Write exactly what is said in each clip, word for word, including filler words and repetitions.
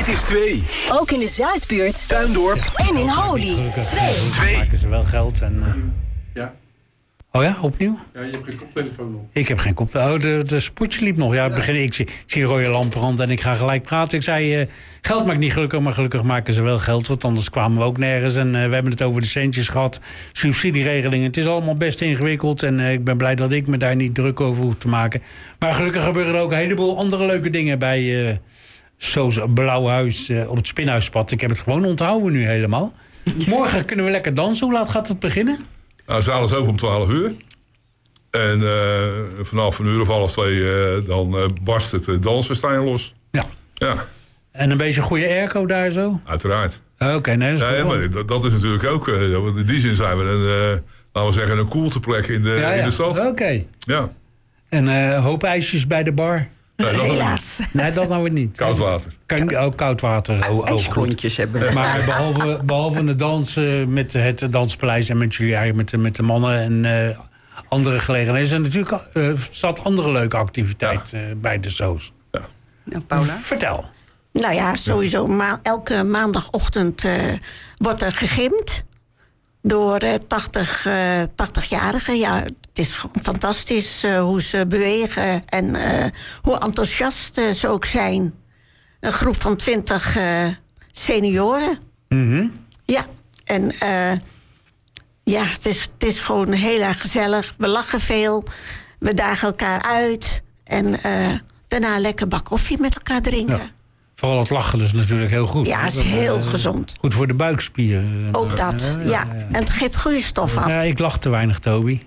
is twee. Ook in de Zuidbuurt. Tuindorp. En in Holy. Twee. Twee. maken ze wel geld. En, uh... Ja. Oh ja, opnieuw? Ja, je hebt geen koptelefoon op. Ik heb geen koptelefoon. Oh, de, de spotje liep nog. Ja, het begin, ik, zie, ik zie rode lamp branden en ik ga gelijk praten. Ik zei, uh, geld maakt niet gelukkig, maar gelukkig maken ze wel geld. Want anders kwamen we ook nergens. En uh, we hebben het over de centjes gehad. Subsidieregelingen. Het is allemaal best ingewikkeld. En uh, ik ben blij dat ik me daar niet druk over hoef te maken. Maar gelukkig gebeuren er ook een heleboel andere leuke dingen bij... Uh, Zoals Blauwhuis uh, op het Spinhuispad. Ik heb het gewoon onthouden nu helemaal. Morgen kunnen we lekker dansen. Hoe laat gaat het beginnen? Nou, de zaal is open om twaalf uur. En uh, vanaf een uur of half twee uh, dan uh, barst het uh, dansfestijn los. Ja. Ja. En een beetje goede airco daar zo? Uiteraard. Oké, okay, nee, dat is, ja, maar dat, dat is natuurlijk ook... Uh, in die zin zijn we een, uh, laten we zeggen, een koelteplek in de, ja, ja. in de stad. Oké. Okay. Ja. En een uh, hoop ijsjes bij de bar? Nee, dat helaas. Nee, dat nou weer niet. Koud water. Kan, ook koud water. Oh, ijskontjes hebben we. Maar behalve, behalve het dansen met het Danspaleis en met jullie eigenlijk met, met de mannen en uh, andere gelegenheden... zijn natuurlijk uh, zat andere leuke activiteit ja. uh, bij de Soos. Ja. Nou, Paula? Vertel. Nou ja, sowieso ma- elke maandagochtend uh, wordt er gegimd. Door uh, tachtig, uh, tachtig-jarigen. Ja, het is gewoon fantastisch uh, hoe ze bewegen en uh, hoe enthousiast uh, ze ook zijn. Een groep van twintig uh, senioren. Mm-hmm. Ja, en uh, ja, het is, het is gewoon heel erg gezellig. We lachen veel, we dagen elkaar uit. En uh, daarna lekker bak koffie met elkaar drinken. Ja. Vooral het lachen is natuurlijk heel goed. Ja, het is heel uh, gezond. Goed voor de buikspieren. Ook dat, ja. ja. ja. En het geeft goede stof af. Ja, ik lach te weinig, Toby.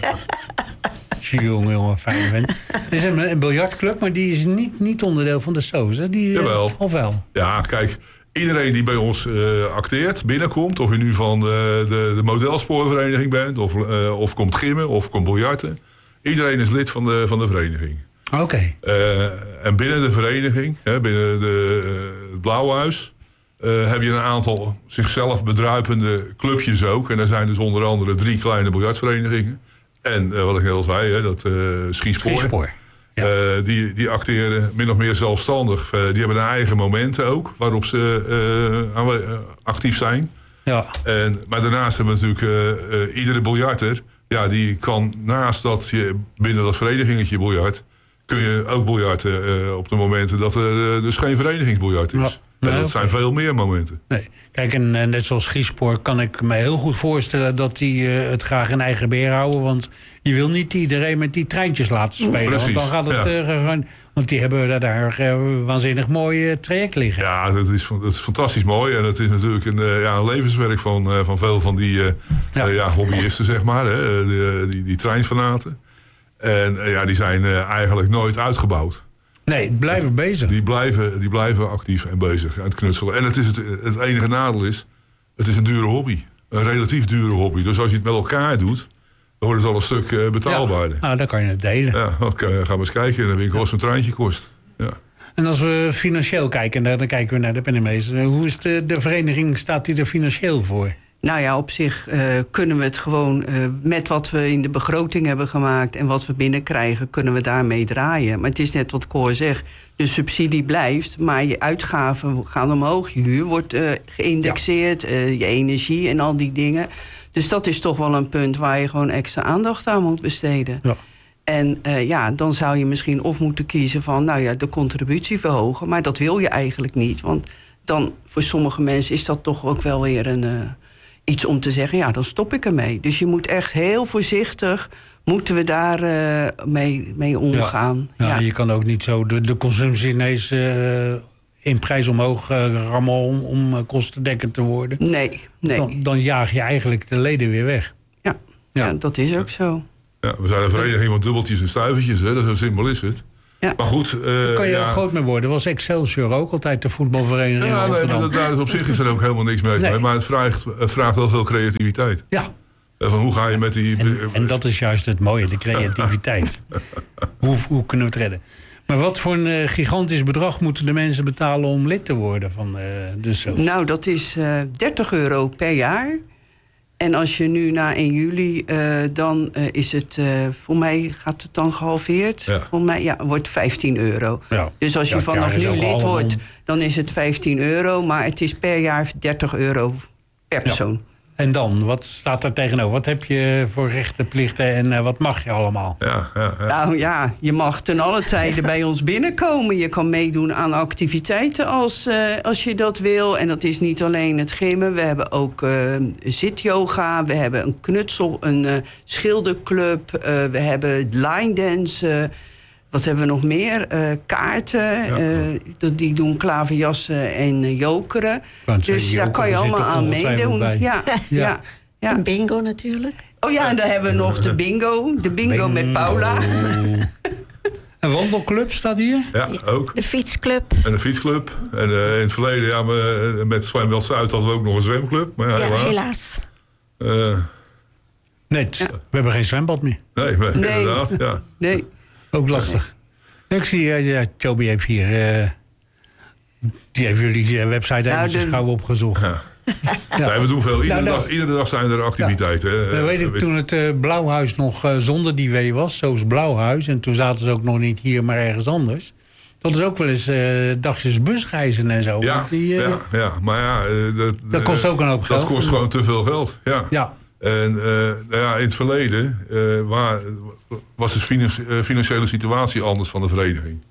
Jongen, jongen, fijn vent. Er is een, een biljartclub, maar die is niet, niet onderdeel van de Soos, hè? Die, Jawel. Of wel? Ja, kijk, iedereen die bij ons uh, acteert, binnenkomt... of je nu van de, de, de modelspoorvereniging bent... of, uh, of komt gimmen of komt biljarten... iedereen is lid van de, van de vereniging. Oké. Okay. Uh, en binnen de vereniging, hè, binnen de, uh, het Blauwhuis... Uh, heb je een aantal zichzelf bedruipende clubjes ook. En daar zijn dus onder andere drie kleine biljartverenigingen. En uh, wat ik net al zei, hè, dat uh, skispoor. skispoor. Ja. Uh, die, die acteren min of meer zelfstandig. Uh, die hebben hun eigen momenten ook, waarop ze uh, uh, actief zijn. Ja. En, maar daarnaast hebben we natuurlijk uh, uh, iedere biljarter... Ja, die kan naast dat je binnen dat verenigingetje biljart... kun je ook biljarten uh, op de momenten dat er uh, dus geen verenigingsbiljart is. Ja. En Nee, dat okay. zijn veel meer momenten. Nee. Kijk, en uh, net zoals skispoor kan ik me heel goed voorstellen... dat die uh, het graag in eigen beheer houden. Want je wil niet iedereen met die treintjes laten spelen. Precies, want dan gaat het ja. uh, gewoon... Want die hebben daar een uh, waanzinnig mooi uh, traject liggen. Ja, dat is, dat is fantastisch mooi. En het is natuurlijk een, uh, ja, een levenswerk van, uh, van veel van die uh, ja. Uh, ja, hobbyisten, zeg maar. Hè, die, die, die treinfanaten. En uh, ja, die zijn uh, eigenlijk nooit uitgebouwd. Nee, blijven bezig. Die blijven, die blijven actief en bezig aan het knutselen. En het, is het, het enige nadeel is, het is een dure hobby. Een relatief dure hobby. Dus als je het met elkaar doet, dan wordt het al een stuk uh, betaalbaarder. Ja, nou, dan kan je het delen. Ja, dan kan, gaan we eens kijken in de winkel wat zo'n treintje kost. Ja. En als we financieel kijken, dan kijken we naar de penningmeester. Hoe is de, de vereniging, staat die er financieel voor? Nou ja, op zich uh, kunnen we het gewoon uh, met wat we in de begroting hebben gemaakt... en wat we binnenkrijgen, kunnen we daarmee draaien. Maar het is net wat Cor zegt, de subsidie blijft... maar je uitgaven gaan omhoog, je huur wordt uh, geïndexeerd... Ja. Uh, je energie en al die dingen. Dus dat is toch wel een punt waar je gewoon extra aandacht aan moet besteden. Ja. En uh, ja, dan zou je misschien of moeten kiezen van... nou ja, de contributie verhogen, maar dat wil je eigenlijk niet. Want dan, voor sommige mensen is dat toch ook wel weer een... Uh, iets om te zeggen, ja, dan stop ik ermee. Dus je moet echt heel voorzichtig... moeten we daar uh, mee, mee omgaan. Ja, ja, ja. Je kan ook niet zo de, de consumptie ineens uh, in prijs omhoog uh, rammen... om, om uh, kostendekkend te worden. Nee, nee. Dan, dan jaag je eigenlijk de leden weer weg. Ja, ja. ja dat is ook zo. Ja, we zijn een vereniging van dubbeltjes en stuivertjes, hè? Dat zo simpel is het. Ja. Maar goed... Uh, Daar kan je ja. ook groot mee worden. Was Excelsior ook altijd de voetbalvereniging ja, in Rotterdam. nee, daar, op zich is er ook helemaal niks mee. Nee. Maar het vraagt, het vraagt wel veel creativiteit. Ja. Van hoe ga je met die... En, en dat is juist het mooie, de creativiteit. hoe, hoe kunnen we het redden? Maar wat voor een uh, gigantisch bedrag moeten de mensen betalen om lid te worden van uh, de Soos? Nou, dat is uh, dertig euro per jaar. En als je nu na één juli, uh, dan uh, is het, uh, voor mij gaat het dan gehalveerd. Ja. Voor mij ja, wordt vijftien euro. Ja. Dus als je Ja, vanaf ja, is nu ook lid allemaal- wordt, dan is het vijftien euro. Maar het is per jaar dertig euro per persoon. En dan, wat staat er tegenover? Wat heb je voor rechten, plichten en uh, wat mag je allemaal? Ja, ja, ja. Nou ja, je mag ten alle tijde bij ons binnenkomen. Je kan meedoen aan activiteiten als, uh, als je dat wil. En dat is niet alleen het gymmen. We hebben ook uh, zityoga. We hebben een knutsel, een uh, schilderclub. Uh, we hebben line dance. Uh, wat hebben we nog meer? Uh, kaarten. Ja. Uh, die doen klaverjassen en uh, jokeren. Want, uh, Dus daar kan je jokeren allemaal zit er aan ongetwijfeld meedoen. bij. Ja, ja. Ja. ja. En bingo natuurlijk. Oh ja, en dan hebben we nog de bingo. De bingo met Paula. Een wandelclub staat hier? Ja, ook. De fietsclub. En een fietsclub. En uh, in het verleden, ja, me, met Zwembad Zuid hadden we ook nog een zwemclub. Maar ja, Ja, helaas. helaas. Uh, Net. We hebben geen zwembad meer. nee, maar Nee. inderdaad, ja. Nee. Ook lastig. Ik zie, uh, ja, Toby heeft hier... Uh, die heeft jullie uh, website Nou, eventjes de- gauw opgezocht. Ja. Ja. Nee, we doen veel. Iedere, Nou, nou. dag, iedere dag zijn er activiteiten. hè. Uh, weet ik, Uh, toen het uh, Blauwhuis nog uh, zonder die W was, zoals Blauwhuis... en toen zaten ze ook nog niet hier, maar ergens anders... dat is ook wel eens uh, dagjes busreizen en zo. Ja, Want die, uh, ja, ja, maar ja... uh, dat, Dat kost ook een hoop geld. Dat kost gewoon te veel geld, ja. Ja, En uh, nou ja, in het verleden uh, waar, was de finan- uh, financiële situatie anders van de vereniging.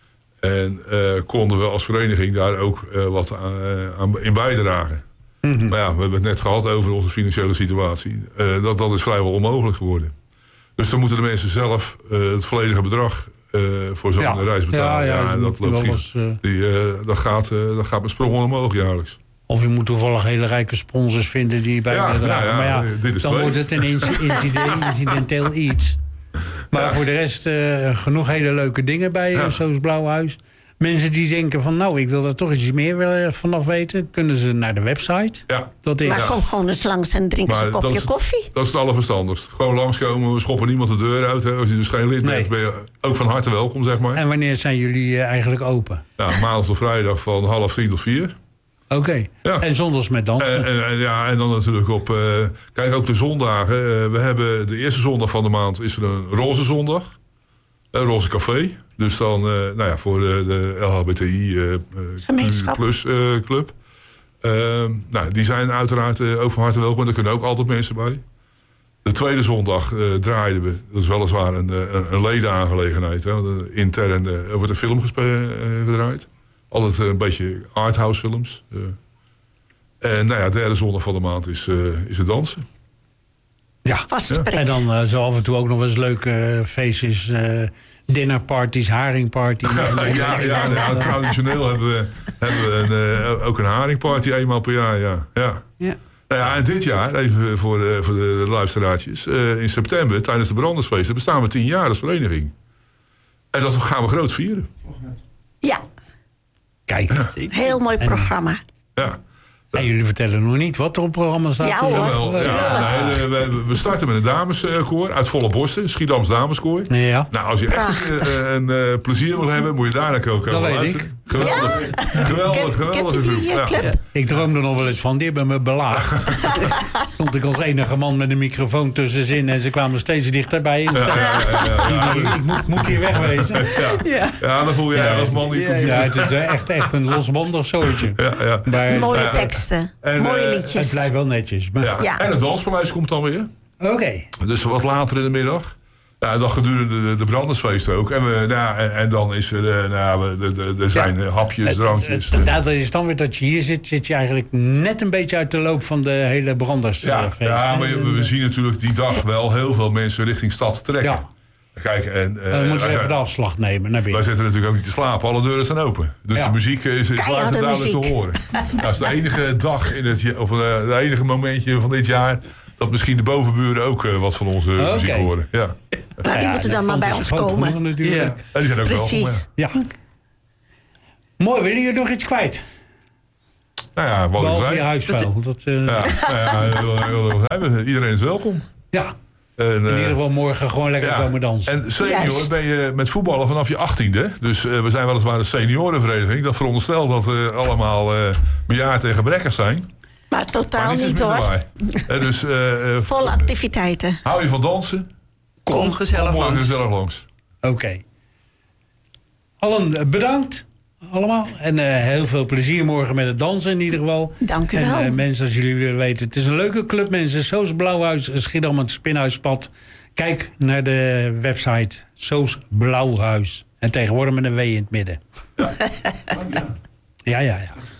En uh, konden we als vereniging daar ook uh, wat aan, uh, aan in bijdragen. Mhm. Maar ja, we hebben het net gehad over onze financiële situatie. Uh, dat, dat is vrijwel onmogelijk geworden. Dus dan moeten de mensen zelf uh, het volledige bedrag uh, voor zo'n Ja. reis betalen. Ja, ja, en je dat moet loopt wel niet. eens, uh, Die, uh, dat, gaat, uh, dat gaat met sprongen omhoog jaarlijks. Of je moet toevallig hele rijke sponsors vinden die bij Ja, je dragen. ja, ja, maar ja, dit is dan twee. wordt het een inci- incident, incidenteel iets. Maar Ja. voor de rest uh, genoeg hele leuke dingen bij, Ja. ja. zoals Blauwhuis. Mensen die denken van nou, ik wil er toch iets meer uh, vanaf weten... kunnen ze naar de website. Ja. Dat is Maar kom gewoon eens langs en drink eens Maar een dat kopje is- koffie. Dat is het allerverstandigst. Gewoon langskomen, we schoppen niemand de deur uit. Hè. Als je dus geen lid Nee. bent, ben je ook van harte welkom, zeg maar. En wanneer zijn jullie uh, eigenlijk open? Nou, maandag tot vrijdag van half tien tot vier. Oké. Okay. Ja. En zondags met dansen? En, en, en, ja, en dan natuurlijk op... Uh, kijk, ook de zondagen. Uh, we hebben de eerste zondag van de maand is er een roze zondag. Een roze café. Dus dan, uh, nou ja, voor de, de L H B T I uh, Gemeenschap. plus uh, club. Uh, nou, die zijn uiteraard uh, ook van harte welkom. Daar kunnen ook altijd mensen bij. De tweede zondag uh, draaiden we, dat is weliswaar een, een, een ledenaangelegenheid. Hè, want, uh, intern uh, er wordt een film gespe- uh, gedraaid. Altijd uh, een beetje arthouse films. Uh. En nou ja, de derde zondag van de maand is, uh, is het dansen. Ja. Vaste prik. En dan uh, zo af en toe ook nog wel eens leuke uh, feestjes... Uh, dinnerparties, haringparty. Ja, ja, ja, ja, traditioneel hebben we, hebben we een, uh, ook een haringparty eenmaal per jaar. Ja. Ja. Ja. Nou ja, en dit jaar, even voor de, voor de luisteraartjes... Uh, in september, tijdens de Brandersfeesten... bestaan we tien jaar als vereniging. En dat gaan we groot vieren. Ja, Kijk. heel mooi programma. Ja. En jullie vertellen nog niet wat er op het programma staat. Ja, hoor. Jawel, ja, Tuurlijk. nee, we, we starten met een dameskoor uit Volle Borsten. Schiedams dameskoor. Ja. Nou, als je echt een, een, een plezier wil hebben, moet je daar naar koken. Dat weet luisteren. ik. Geweldig. Geweldig, Kent- geweldige kent u die, groep. uh, Ja. club? Ja. Ik droomde er nog wel eens van. Die hebben me belaagd. Stond ik als enige man met een microfoon tussenin. En ze kwamen steeds dichterbij. Ja, ja, ja, ja, Ik, ik moet, moet hier wegwezen. ja. Ja, dan voel je Ja, als man niet op je Ja, het is echt, echt een losbandig zootje. Ja, ja. Maar Mooie ja. teksten, En, mooie eh, liedjes. het blijft wel netjes. Maar... Ja. Ja. En het danspaleis komt dan weer. Oké. Dus wat later in de middag. Ja, dan gedurende de, de brandersfeesten ook. En, we, nou, en, en dan is er, uh, nou, we- de, de, er zijn Ja. uh, hapjes, drankjes. Het- het- Dat is dan weer dat je hier zit. Zit je eigenlijk net een beetje uit de loop van de hele branders. Ja, eh, feest, ja, hè? maar je- we zien natuurlijk die dag wel heel veel mensen richting stad trekken. Ja. Kijk, en uh, Dan moeten wij, ze even zijn- de afslag nemen naar wij binnen. zitten natuurlijk ook niet te slapen. Alle deuren staan open. Dus Ja. de muziek is, is Keiharde luid en duidelijk te muziek. horen. Nou, dat is de enige dag in het, ja- of uh, de enige momentje van dit jaar dat misschien de bovenburen ook uh, wat van onze Oké. muziek horen. Ja. Nou, die moeten dan maar bij ons komen. Ja. Natuurlijk. Ja. En die zijn ook Precies. welkom. Ja. Ja. Mooi, willen jullie nog iets kwijt? Nou ja, wat ik Behalve zei. je huisvuil. Dat, uh, ja. Ja, nou ja, heel- heel- heel- iedereen is welkom. En, In eh, ieder geval morgen gewoon lekker ja. komen dansen. En senior Juist. ben je met voetballen vanaf je achttiende. Dus uh, we zijn weliswaar een seniorenvereniging. Dat veronderstelt dat we allemaal uh, bejaard en gebrekkig zijn. Maar totaal Maar niets is niet minder hoor. waar. Hè, dus, eh, eh, Volle activiteiten. hou je van dansen? Kom gezellig Kom morgen langs. gezellig langs. Oké. Okay. Allen bedankt. Allemaal. En uh, heel veel plezier morgen met het dansen in ieder geval. Dank u en, wel. En uh, mensen, als jullie willen weten, het is een leuke club, mensen. Soos Blauwhuis, Schiedam, het Spinhuispad. Kijk naar de website Soos Blauwhuis. En tegenwoordig met een W in het midden. Ja, ja, ja, ja.